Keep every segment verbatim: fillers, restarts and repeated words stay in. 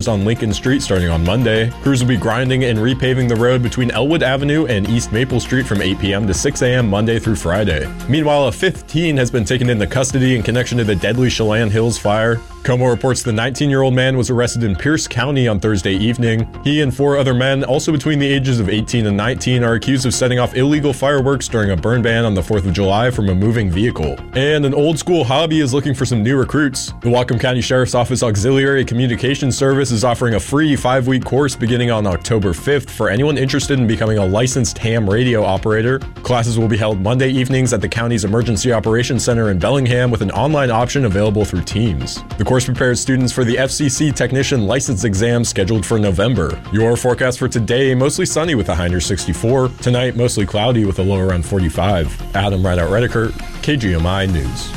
closed on Lincoln Street starting on Monday. Crews will be grinding and repaving the road between Elwood Avenue and East Maple Street from eight p.m. to six a.m. Monday through Friday. Meanwhile, a fifth teen has been taken into custody in connection to the deadly Chelan Hills fire. Como reports the nineteen-year-old man was arrested in Pierce County on Thursday evening. He and four other men, also between the ages of eighteen and nineteen, are accused of setting off illegal fireworks during a burn ban on the fourth of July from a moving vehicle. And an old-school hobby is looking for some new recruits. The Whatcom County Sheriff's Office Auxiliary Communications Service is offering a free five-week course beginning on October fifth for anyone interested in becoming a licensed ham radio operator. Classes will be held Monday evenings at the county's Emergency Operations Center in Bellingham with an online option available through Teams. The course prepares students for the F C C Technician License exam scheduled for November. Your forecast for today, mostly sunny with a high near sixty-four. Tonight, mostly cloudy with a low around forty-five. Adam Rideout Redeker, K G M I News.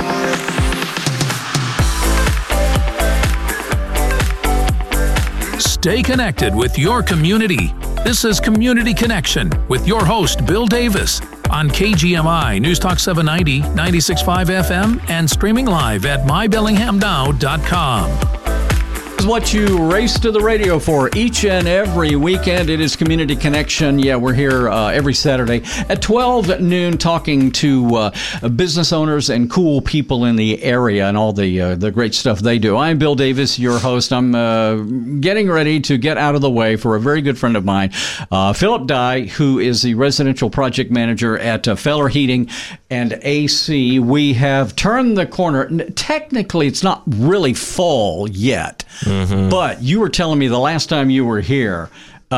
Stay connected with your community. This is Community Connection with your host, Bill Davis, on K G M I News Talk seven ninety, ninety-six point five F M, and streaming live at my bellingham now dot com. Is what you race to the radio for each and every weekend. It is Community Connection. Yeah, we're here uh, every Saturday at twelve at noon talking to uh, business owners and cool people in the area and all the uh, the great stuff they do. I'm Bill Davis, your host. I'm uh, getting ready to get out of the way for a very good friend of mine, uh, Philip Dye, who is the residential project manager at uh, Feller Heating and A C. We have turned the corner. Technically, it's not really fall yet. Mm-hmm. But you were telling me the last time you were here,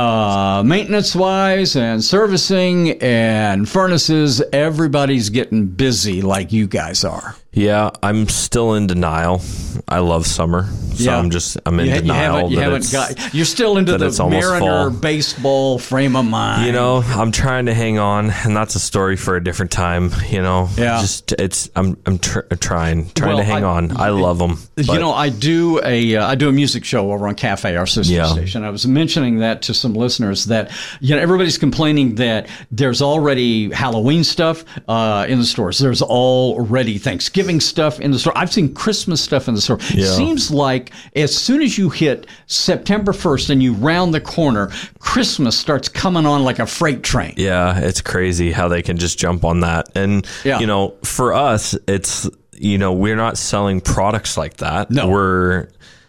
uh, maintenance-wise and servicing and furnaces, everybody's getting busy like you guys are. Yeah, I'm still in denial. I love summer, so yeah. I'm just I'm in you, denial. You haven't, you haven't got. You're still into the Mariner baseball frame of mind. You know, I'm trying to hang on, and that's a story for a different time. You know, yeah. Just it's I'm I'm tr- trying trying well, to hang I, on. I love them. You know, I do a uh, I do a music show over on Cafe, our sister yeah. station. I was mentioning that to some listeners that you know everybody's complaining that there's already Halloween stuff uh, in the stores. There's already Thanksgiving stuff in the store. I've seen Christmas stuff in the store. Yeah. It seems like as soon as you hit September first and you round the corner, Christmas starts coming on like a freight train. Yeah, it's crazy how they can just jump on that. And, yeah. you know, for us, it's, you know, we're not selling products like that. No. We're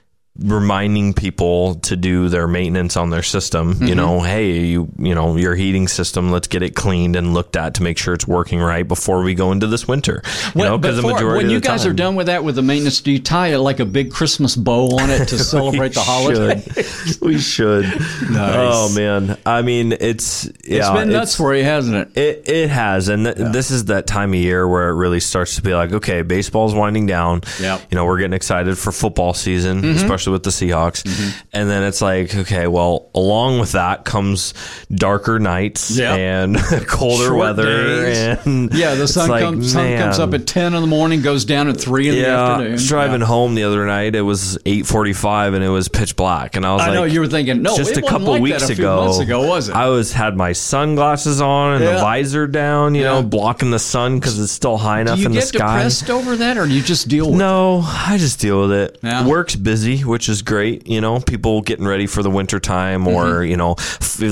reminding people to do their maintenance on their system. Mm-hmm. You know, hey, you you know, your heating system, let's get it cleaned and looked at to make sure it's working right before we go into this winter. You well, know, because the majority when of you the guys time, are done with that with the maintenance, do you tie it like a big Christmas bow on it to celebrate the holiday? We should. Nice. Oh man, I mean, it's yeah, it's been nuts for you, hasn't it? It it has, and th- yeah. this is that time of year where it really starts to be like, okay, baseball's winding down. Yeah, you know, we're getting excited for football season, mm-hmm. especially with the Seahawks. Mm-hmm. And then it's like, okay, well, along with that comes darker nights yep. and colder Short weather. Days. And yeah, the sun, like, comes, sun comes up at ten in the morning, goes down at three in yeah, the afternoon. I was driving yeah. home the other night. It was eight forty-five and it was pitch black. And I was I like, know, you were thinking, no, just it a couple wasn't like weeks that a few ago, months ago, was it? I was had my sunglasses on and yeah. the visor down, you yeah. know, blocking the sun because it's still high enough in the sky. Do you get depressed over that, or do you just deal with no, it? No, I just deal with it. Yeah. Work's busy, which is great. You know, people getting ready for the winter time, or mm-hmm. you know,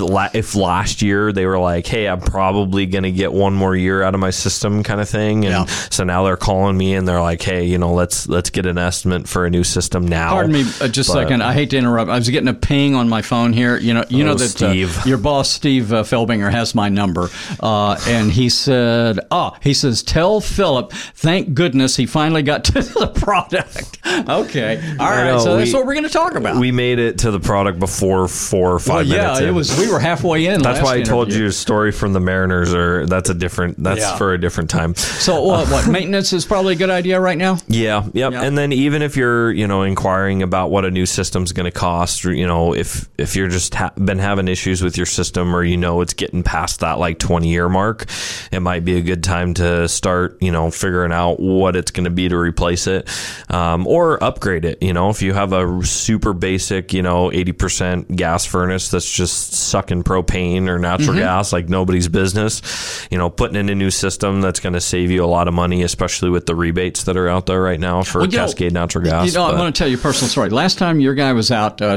if last year they were like, "Hey, I'm probably going to get one more year out of my system," kind of thing, and yeah. so now they're calling me and they're like, "Hey, you know, let's let's get an estimate for a new system now." Pardon me, uh, just but, a second. I hate to interrupt. I was getting a ping on my phone here. You know, you oh, know that Steve. Uh, your boss Steve uh, Felbinger has my number, uh, and he said, "Ah, oh, he says, tell Philip, thank goodness he finally got to the product." Okay, all right. know, so we, that's what we're going to talk about. We made it to the product before four or five well, yeah, minutes. Yeah, it was. We were halfway in. That's last why I interview. told you a story from the Mariners, or that's a different. That's yeah. for a different time. So uh, what? Maintenance is probably a good idea right now. Yeah, yep. Yeah. And then even if you're, you know, inquiring about what a new system's going to cost, or, you know, if if you're just ha- been having issues with your system, or you know it's getting past that like twenty year mark, it might be a good time to start, you know, figuring out what it's going to be to replace it, um, or upgrade it. You know, if you have a super basic, you know, eighty percent gas furnace that's just sucking propane or natural mm-hmm. gas like nobody's business, you know, putting in a new system that's going to save you a lot of money, especially with the rebates that are out there right now for well, Cascade know, natural gas. You know, but, I'm going to tell you a personal story. Last time your guy was out uh,